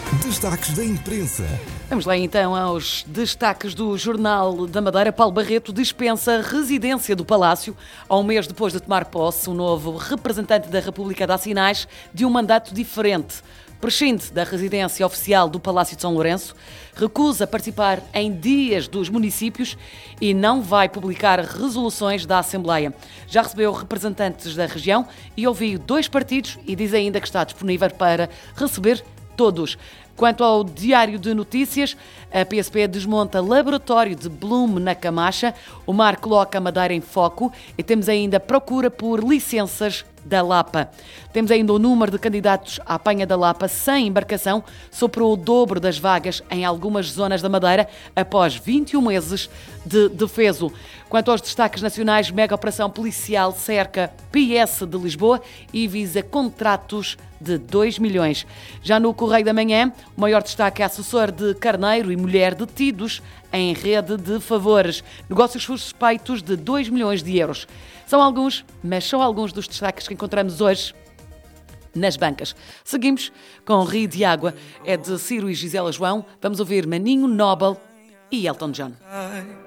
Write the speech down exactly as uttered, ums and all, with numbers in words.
Destaques da imprensa. Vamos lá então aos destaques do Jornal da Madeira. Paulo Barreto dispensa residência do Palácio. Há um mês depois de tomar posse, o novo representante da República dá sinais de um mandato diferente. Prescinde da residência oficial do Palácio de São Lourenço, recusa participar em dias dos municípios e não vai publicar resoluções da Assembleia. Já recebeu representantes da região e ouviu dois partidos e diz ainda que está disponível para receber todos. Quanto ao Diário de Notícias, a P S P desmonta laboratório de Blume na Camacha, o Mar coloca a Madeira em foco e temos ainda procura por licenças da Lapa. Temos ainda o número de candidatos à apanha da Lapa sem embarcação, superou o dobro das vagas em algumas zonas da Madeira após vinte e um meses de defeso. Quanto aos destaques nacionais, mega operação policial cerca P S de Lisboa e visa contratos de dois milhões. Já no Correio da Manhã, o maior destaque é assessor de Carneiro e mulher detidos em rede de favores. Negócios suspeitos de dois milhões de euros. São alguns, mas são alguns dos destaques que encontramos hoje nas bancas. Seguimos com Rio de Água. É de Ciro e Gisela João. Vamos ouvir Maninho, Nobel e Elton John.